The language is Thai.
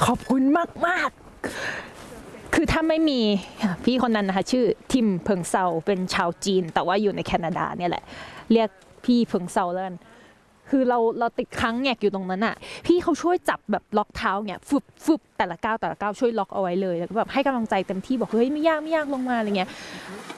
ขอบคุณมากๆคือถ้าไม่มีพี่คนนั้นนะคะชื่อทิมเพิงเซาเป็นชาวจีนแต่ว่าอยู่ในแคนาดาเนี่ยแหละเรียกพี่เพิงเซาแล้วกันคือเราติดค้างแงกอยู่ตรงนั้นอ่ะพี่เขาช่วยจับแบบล็อกเท้าเนี่ยฟึบแต่ละก้าวช่วยล็อกเอาไว้เลยแล้วก็แบบให้กำลังใจเต็มที่บอกเฮ้ยไม่ยากลงมาอะไรเงี้ย